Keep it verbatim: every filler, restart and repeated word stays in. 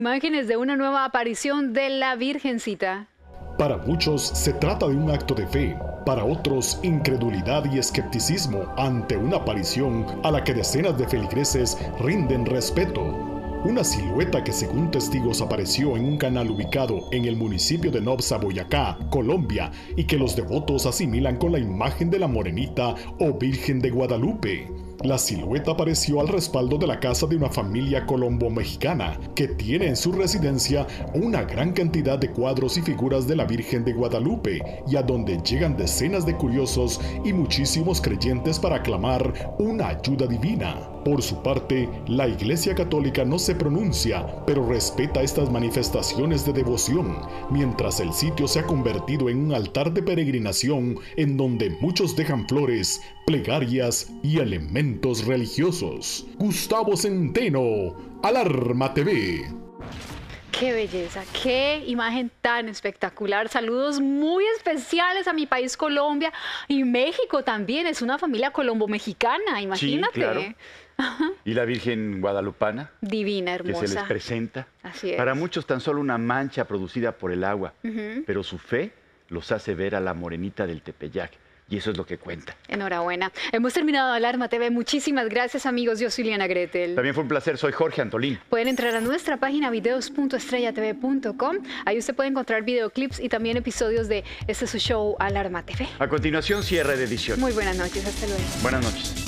Imágenes de una nueva aparición de la Virgencita. Para muchos se trata de un acto de fe, para otros incredulidad y escepticismo ante una aparición a la que decenas de feligreses rinden respeto. Una silueta que según testigos apareció en un canal ubicado en el municipio de Nobsa, Boyacá, Colombia, y que los devotos asimilan con la imagen de la Morenita o Virgen de Guadalupe. La silueta apareció al respaldo de la casa de una familia colombo-mexicana que tiene en su residencia una gran cantidad de cuadros y figuras de la Virgen de Guadalupe y a donde llegan decenas de curiosos y muchísimos creyentes para aclamar una ayuda divina. Por su parte, la Iglesia Católica no se pronuncia, pero respeta estas manifestaciones de devoción, mientras el sitio se ha convertido en un altar de peregrinación en donde muchos dejan flores, plegarias y elementos religiosos. Gustavo Centeno, Alarma T V. ¡Qué belleza! ¡Qué imagen tan espectacular! Saludos muy especiales a mi país Colombia y México también. Es una familia colombo-mexicana, imagínate. Sí, claro. Y la Virgen guadalupana. Divina, hermosa. Que se les presenta. Así es. Para muchos tan solo una mancha producida por el agua, uh-huh. pero su fe los hace ver a la Morenita del Tepeyac. Y eso es lo que cuenta. Enhorabuena. Hemos terminado Alarma T V. Muchísimas gracias, amigos. Yo soy Liana Gretel. También fue un placer. Soy Jorge Antolín. Pueden entrar a nuestra página videos punto estrella t v punto com. Ahí usted puede encontrar videoclips y también episodios de este su show Alarma T V. A continuación, cierre de edición. Muy buenas noches. Hasta luego. Buenas noches.